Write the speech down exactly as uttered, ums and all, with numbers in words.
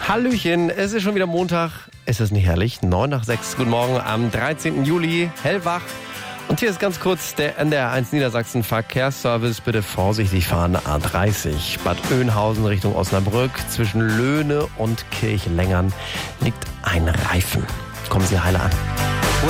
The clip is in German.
Hallöchen, es ist schon wieder Montag. Ist es nicht herrlich? neun nach sechs. Guten Morgen am dreizehnten Juli. Hellwach. Und hier ist ganz kurz der N D R eins Niedersachsen Verkehrsservice. Bitte vorsichtig fahren. A dreißig. Bad Oeynhausen Richtung Osnabrück. Zwischen Löhne und Kirchlängern liegt ein Reifen. Kommen Sie heile an.